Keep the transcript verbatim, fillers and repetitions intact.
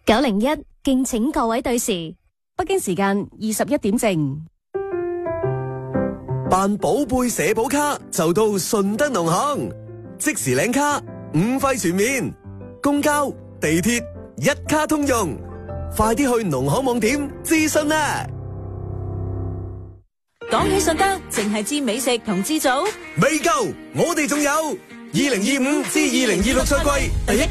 九零一敬請各位對時， 北京時間二十一點正。 辦寶貝社保卡就到順德農行，即時領卡，五費全面，公交、地鐵一卡通用，快啲去農行網點諮詢啦！ 講起順德，淨係知美食同知組未夠，我哋仲有二零二五至二零二六賽季第一